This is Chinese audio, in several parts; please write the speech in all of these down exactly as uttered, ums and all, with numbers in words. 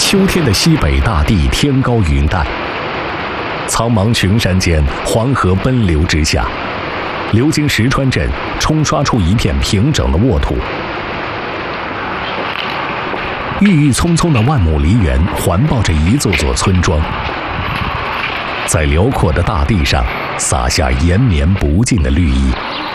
秋天的西北大地天高云淡，苍茫群山间，黄河奔流之下，流经石川镇，冲刷出一片平整的沃土。郁郁葱葱的万亩梨园环抱着一座座村庄，在辽阔的大地上洒下延绵不尽的绿意。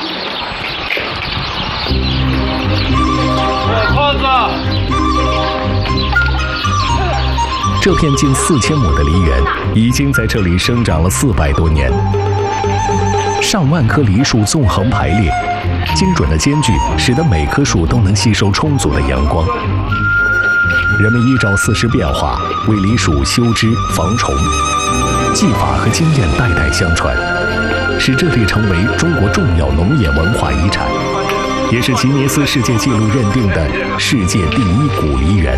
这片近四千亩的梨园已经在这里生长了四百多年，上万棵梨树纵横排列，精准的间距使得每棵树都能吸收充足的阳光。人们依照四时变化为梨树修枝防虫，技法和经验代代相传，使这里成为中国重要农业文化遗产，也是吉尼斯世界纪录认定的世界第一古梨园。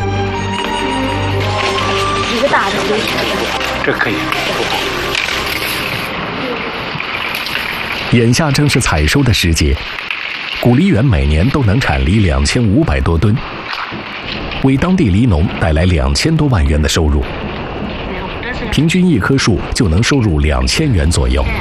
一个大的可以， 这可以。 眼下正是采收的时节，古梨园每年都能产梨两千五百多吨，为当地梨农带来两千多万元的收入，平均一棵树就能收入两千元左右。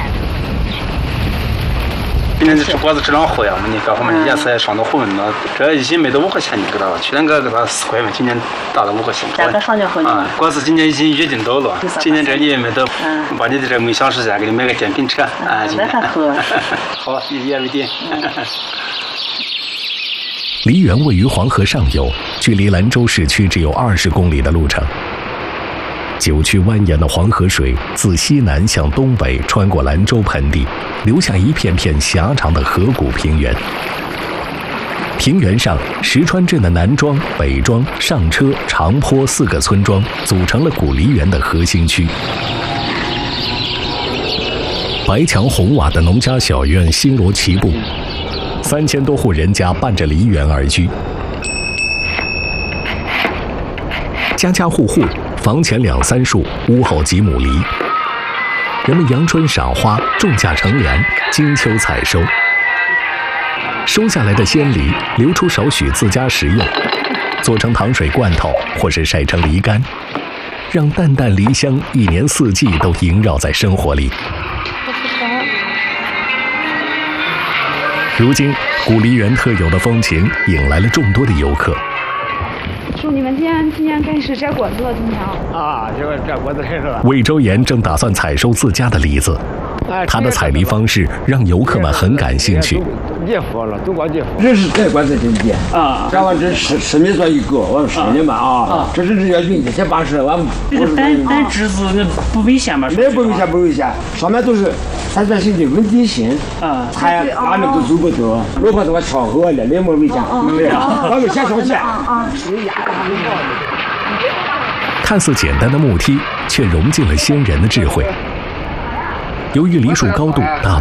今年这果子质量好呀，你各方面颜色也上到红了，这一斤没到五块钱你给他，去年个给他四块钱，今年达到五块钱。 价格上去很多。 啊，果子今年已经约定到了，今年这你也没得，把你的这梦想实现，给你买个电瓶车。啊， 那还可。 好，一言为定。 梨园位于黄河上游，距离兰州市区只有二十公里的路程。九曲蜿蜒的黄河水自西南向东北穿过兰州盆地，留下一片片狭长的河谷平原。平原上，石川镇的南庄、北庄、上车、长坡四个村庄组成了古梨园的核心区。白墙红瓦的农家小院星罗棋布，三千多户人家伴着梨园而居，家家户户房前两三树，屋后几亩梨。人们阳春赏花，种架乘凉，经秋采收。收下来的鲜梨留出少许自家食用，做成糖水罐头，或是晒成梨干，让淡淡梨香一年四季都萦绕在生活里。如今，古梨园特有的风情引来了众多的游客。 兄弟们，今年今年开始摘果子了，今年啊，这个摘果子开始了。 魏周岩正打算采收自家的梨子，他的采梨方式让游客们很感兴趣。 结果了，都光结果。 这是摘果子真的啊，摘完这十十米做一个，我十米嘛啊，这是这要运气才八十万。 这个单单枝子那不危险吗？ 那不危险，不危险，上面都是三转性的稳定性啊，还哪里都走不得。如果这个巧合了，那没危险，没有，我们先上去啊。 看似简单的木梯，却融进了先人的智慧。由于梨树高度大。